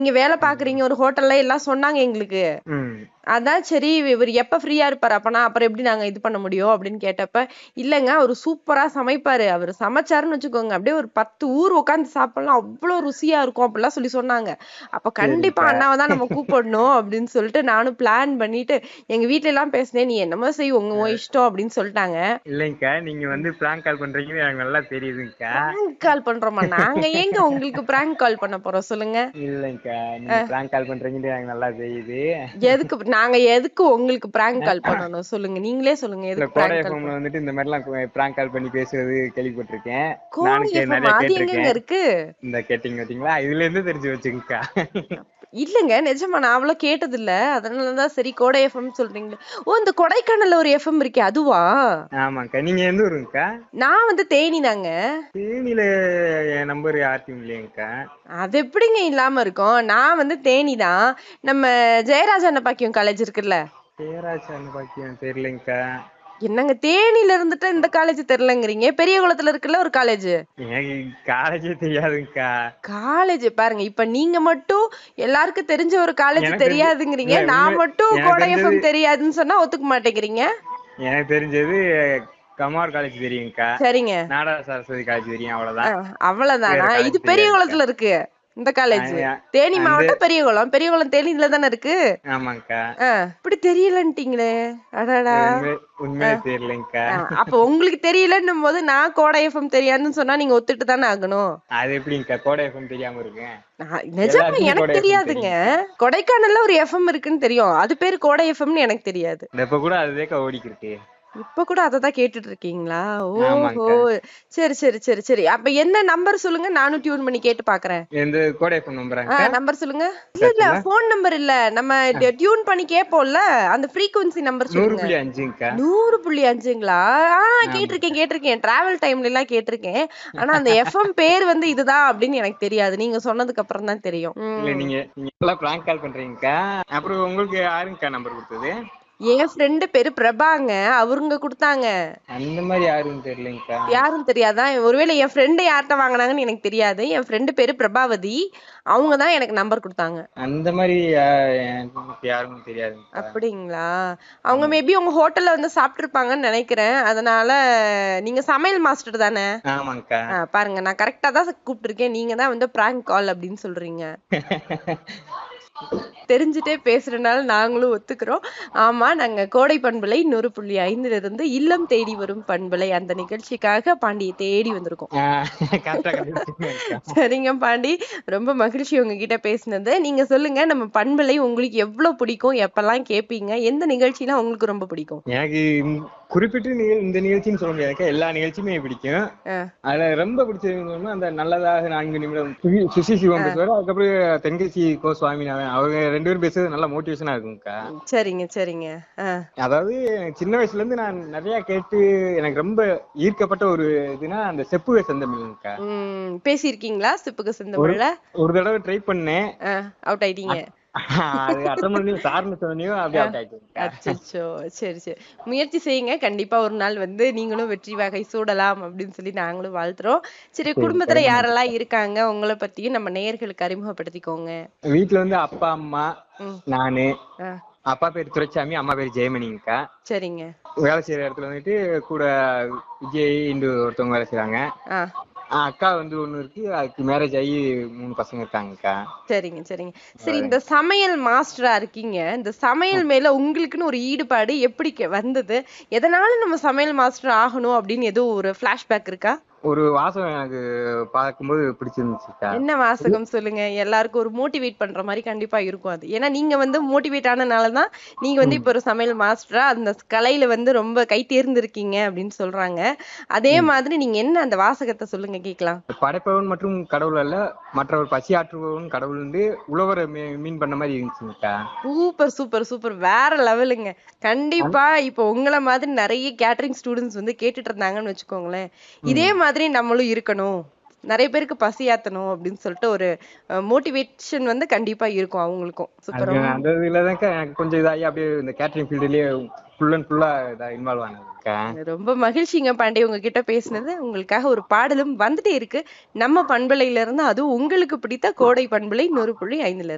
நீங்க வேலை பாக்குறீங்க ஒரு ஹோட்டல்ல எல்லாம் சொன்னாங்க எங்களுக்கு. அதான் சரி இவர் எப்ப ஃப்ரீயா இருப்பாரு அப்பனா அப்புறம் எப்படி நாங்க இது பண்ண முடியும் அப்படின்னு கேட்டப்ப, இல்லங்க அவரு சூப்பரா சமைப்பாரு. அவரு சமைச்சாருன்னு வச்சுக்கோங்க அப்படியே ஒரு 10 ஊர் உட்காந்து சாப்பிடலாம், அவ்வளவு ருசியா இருக்கும் அப்படிலாம் சொன்னாங்க. அப்ப கண்டிப்பா அண்ணாவை தான் நம்ம கூப்பிடணும் அப்படின்னு சொல்லிட்டு நானும் பிளான் பண்ணிட்டு எங்க வீட்டுல எல்லாம் பேசினேன். நீ என்னமோ செய் உங்க இஷ்டம் அப்படின்னு சொல்லிட்டாங்க. இல்லைங்கக்கா, நீங்க வந்து பிராங்க் கால் பண்றீங்கன்னு எனக்கு நல்லா தெரியுதுங்கக்கா. பிராங்க் கால் பண்றோமா? நாங்க ஏங்க உங்களுக்கு பிராங்க் கால் பண்ண போறோம் சொல்லுங்க. இல்லைங்கக்கா, நீங்க பிராங்க் கால் பண்றீங்கன்னு எனக்கு நல்லா தெரியுது. நாங்க எதுக்கு உங்களுக்கு பிராங்க் கால் பண்ணணும் சொல்லுங்க, நீங்களே சொல்லுங்க. எதுக்கு கோடை பிராங்க் கால் எஃப்எம்ல வந்துட்டு இந்த மாதிரி எல்லாம் பிராங்க் கால் பண்ணி பேசுறது கேள்விப்பட்டிருக்கேன். கோடை நானும் எஃப்எம் நிறைய அது எங்கங்க கேட்டிருக்கேன். இருக்கு? இந்த கேட்டீங்க பாத்தீங்களா, இதுல இருந்து தெரிஞ்சு வச்சுங்கக்கா. இல்லங்க நிஜமா நான் அவ்வளவு கேட்டது இல்ல, அதனாலதான் சரி கோடை எஃப்எம் சொல்றீங்களே. ஓ இந்த கொடைக்கானல்ல ஒரு எஃப்எம் இருக்கே அதுவா? ஆமாங்கக்கா, நீங்க எந்த ஊருங்கக்கா? நான் வந்து தேனி தாங்க. தேனியில என் நம்பர் யார்ட்டையும் இல்லையங்கக்கா. அது எப்படிங்க இல்லாம இருக்கும்? நான் வந்து தேனி தான். நம்ம ஜெயராஜ அன்னபாக்கியம் காலேஜ் இருக்குல்ல, ஜெயராஜ் அன்னபாக்கியம் தெரியலங்கக்கா. என்னங்க தேனில இருந்துட்டு இந்த காலேஜ் தெரியலங்கிறீங்க? பெரியகுளத்துல இருக்குல்ல ஒரு காலேஜ். எனக்கு காலேஜே தெரியாதுங்கக்கா. காலேஜ் பாருங்க, இப்ப நீங்க மட்டும் எல்லாருக்கும் தெரிஞ்ச ஒரு காலேஜ் எனக்கு தெரியாதுங்கிறீங்க, இல்ல நான் மட்டும் எனக்கு கோடை தெரிஞ்சது எஃப்எம் தெரியாதுன்னு சொன்னா ஒத்துக்க மாட்டேங்கிறீங்க. எனக்கு தெரிஞ்சது கமார் காலேஜ் தெரியுங்கக்கா. சரிங்க. நாடா சரஸ்வதி காலேஜ் தெரியும், அவ்வளவுதான். அவ்வளவுதானா? வேற இது காலேஜ் தெரியாதுங்கக்கா. பெரியகுளத்துல இருக்கு இந்த காலேஜ். தேனி அந்த மாவட்டம் பெரியகுளம். பெரியகுளம் தேனியில தானே இருக்கு. ஆமாங்கக்கா. இப்படி தெரியலன்ட்டீங்களே. அடடா. உண்மையிலே தெரியலங்கக்கா. அப்ப உங்களுக்கு தெரியலன்னும் போது நான் கோடை எஃப்எம் தெரியாதுன்னு சொன்னா நீங்க ஒத்துட்டு தானே ஆகணும். அது எப்படிங்கக்கா கோடை எஃப்எம் தெரியாம இருக்கேன்? நிஜமா எனக்கு தெரியாதுங்க. கொடைக்கானல்ல ஒரு எஃப்எம் இருக்குன்னு தெரியும், அது பேரு கோடை எஃப்எம்னு எனக்கு தெரியாது. இப்ப கூட அதுதான் ஓடிக்கிருக்கு. இப்ப கூட அததான் கேட்டுட்டு இருக்கீங்களா? ஓஹோ, சரி சரி சரி சரி. அப்ப என்ன நம்பர் சொல்லுங்க, நானும் டியூன் பண்ணி கேட்டு பாக்குறேன். எந்த கோடை எஃப்எம் நம்பராங்க? நம்பர் சொல்லுங்க. இல்ல போன் நம்பர் இல்ல, நம்ம டியூன் பண்ணி கேப்போம்ல அந்த ஃப்ரீக்வென்சி நம்பர் சொல்லுங்க. 100.5ங்கக்கா. 100.5ங்களா? கேட்டிருக்கேன் டிராவல் டைம்ல எல்லாம் கேட்டிருக்கேன். ஆனா அந்த எஃப்எம் பேர் வந்து இதுதான் அப்படின்னு எனக்கு தெரியாது, நீங்க சொன்னதுக்கு அப்புறம் தான் தெரியும். இல்ல நீங்க எல்லாம் பிராங்க் கால் பண்றீங்கக்கா. அப்புறம் உங்களுக்கு யாருங்கக்கா நம்பர் கொடுத்தது? என் ஃப்ரெண்டு பேரு பிரபாங்க, அவருங்க குடுத்தாங்க. அந்த மாதிரி யாரும் தெரியலங்கக்கா. யாரும் தெரியாதா? ஒருவேளை என் ஃப்ரெண்டு யார்கிட்ட வாங்கினாங்கன்னு எனக்கு தெரியாது. என் ஃப்ரெண்டு பேரு பிரபாவதி, அவங்க தான் எனக்கு நம்பர் கொடுத்தாங்க. அந்த மாதிரி யாரும் தெரியாது. அப்படிங்களா? அவங்க மேபி உங்க ஹோட்டல்ல வந்து சாப்பிட்டு இருப்பாங்கன்னு நினைக்கிறேன். அதனால நீங்க சமையல் மாஸ்டர் தானே? ஆமாங்கக்கா. பாருங்க நான் கரெக்டா தான் கூப்பிட்டுருக்கேன், நீங்க தான் வந்து பிராங்க் கால் அப்படின்னு சொல்றீங்க. தெரிஞ்சுட்டே பேசுறதுனால நாங்களும் ஒத்துக்கிறோம். ஆமா, நாங்க கோடை பண்பலை 100.5 இருந்து இல்லம் தேடி வரும் பண்பலை அந்த நிகழ்ச்சிக்காக பாண்டியை தேடி வந்திருக்கோம். சரிங்க பாண்டி, ரொம்ப மகிழ்ச்சி உங்ககிட்ட பேசினது. நீங்க சொல்லுங்க, நம்ம பண்பலை உங்களுக்கு எவ்வளவு பிடிக்கும், எப்பெல்லாம் கேட்பீங்க, எந்த நிகழ்ச்சினா உங்களுக்கு ரொம்ப பிடிக்கும்? எனக்கு குறிப்பிட்டு இந்த நிகழ்ச்சின்னு சொல்ல முடியாது, எல்லா நிகழ்ச்சியுமே பிடிக்கும். அதுல ரொம்ப பிடிச்சது அந்த நல்லதாக 4 நிமிடம் சுசி சிவம் பேசுவாரு, அதுக்கப்புறம் தென்கட்சி கோ சுவாமிநாதன் அவங்க 2 பேரும் பேசுறது நல்ல மோட்டிவேஷனா இருக்கும்க்கா. சரிங்க சரிங்க. அதாவது சின்ன வயசுல இருந்து நான் நிறைய கேட்டு எனக்கு ரொம்ப ஈர்க்கப்பட்ட ஒரு இதுனா அந்த செப்புக செந்தமிழ்க்கா. பேசியிருக்கீங்களா செப்புக செந்தமிழ்ல? ஒரு தடவை ட்ரை பண்ணேன், அவுட் ஆயிட்டீங்க. அது அட்டன் பண்ணி சார்னு சொன்னியோ அப்படியே அவுட் ஆயிட்டேன். அச்சச்சோ, சரி சரி. முயற்சி செய்யுங்க, கண்டிப்பா ஒரு நாள் வந்து நீங்களும் வெற்றி வகை சூடலாம் அப்படின்னு சொல்லி நாங்களும் வாழ்த்துறோம். சரி, குடும்பத்துல யாரெல்லாம் இருக்காங்க உங்களை பத்தியும் நம்ம நேயர்களுக்கு அறிமுகப்படுத்திக்கோங்க. வீட்டுல வந்து அப்பா அம்மா நானு. அப்பா பேர் துரைச்சாமி, அம்மா பேர் ஜெயமணிங்கக்கா. சரிங்க. வேலை செய்யற இடத்துல வந்துட்டு கூட விஜய் இண்டு ஒருத்தவங்க வேலை செய்யறாங்க. அக்கா வந்து ஒண்ணு இருக்கு, அதுக்கு மேரேஜ் ஆகி 3 பசங்க இருக்காங்கக்கா. சரிங்க சரிங்க. சரி, இந்த சமையல் மாஸ்டரா இருக்கீங்க, இந்த சமையல் மேல உங்களுக்குன்னு ஒரு ஈடுபாடு எப்படி வந்தது? எதனால நம்ம சமையல் மாஸ்டர் ஆகணும் அப்படின்னு ஏதோ ஒரு பிளாஷ்பேக் இருக்கா? ஒரு வாசகம் எனக்கு பார்க்கும்போது பிடிச்சிருந்துச்சுக்கா. என்ன வாசகம் சொல்லுங்க, எல்லாருக்கும் ஒரு மோட்டிவேட் பண்ற மாதிரி கண்டிப்பா இருக்கும் அது. ஏன்னா நீங்க வந்து மோட்டிவேட் ஆனனாலதான் நீங்க வந்து இப்ப ஒரு சமையல் மாஸ்டரா அந்த கலையில வந்து ரொம்ப கை தேர்ந்திருக்கீங்க அப்படின்னு சொல்றாங்க. அதே மாதிரி நீங்க என்ன அந்த வாசகத்தை சொல்லுங்க கேட்கலாம். படைப்பவன் மற்றும் கடவுள் அல்ல, மற்றவர் பசி ஆற்றுபவன் கடவுள் வந்து உழவரை மீன் பண்ண மாதிரி இருந்துச்சுங்கக்கா. சூப்பர் சூப்பர் சூப்பர், வேற லெவலுங்க. கண்டிப்பா இப்ப உங்களை மாதிரி நிறைய கேட்டரிங் ஸ்டூடெண்ட்ஸ் வந்து கேட்டுட்டு இருந்தாங்கன்னு வச்சுக்கோங்களேன், இதே மாதிரி நம்மளும் இருக்கணும், நிறைய பேருக்கு பசி ஆத்தணும் அப்படின்னு சொல்லிட்டு ஒரு மோட்டிவேஷன் வந்து கண்டிப்பா இருக்கும் அவங்களுக்கும். சூப்பர். அந்த இதுலதான் எனக்கு கொஞ்சம் இதாகி அப்படியே இந்த கேட்டரிங் ஃபீல்டுலயே ஃபுல் அண்ட் ஃபுல்லா இன்வால்வ் ஆனதுக்கா. ரொம்ப மகிழ்ச்சிங்க பாண்டி உங்ககிட்ட பேசினது. உங்களுக்காக ஒரு பாடலும் வந்துட்டே இருக்கு நம்ம பண்பலையில இருந்து, அதுவும் உங்களுக்கு பிடித்த கோடை பண்பலை 100.5.